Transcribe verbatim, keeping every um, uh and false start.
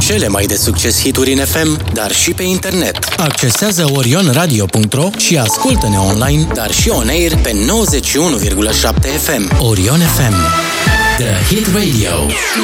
Cele mai de succes hituri în F M, dar și pe internet. Accesează orion radio punct ro și ascultă-ne online, dar și on air pe nouăzeci și unu virgulă șapte F M. Orion F M. The Hit Radio.